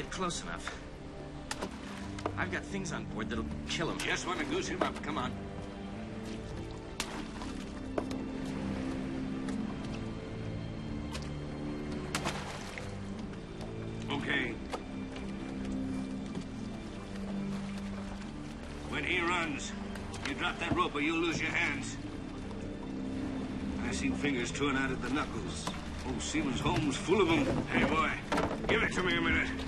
get close enough. I've got things on board that'll kill him. Just want to goose him up. Come on. Okay. When he runs, you drop that rope or you'll lose your hands. I seen fingers torn out at the knuckles. Old Seaman's home's full of them. Hey, boy, give it to me a minute.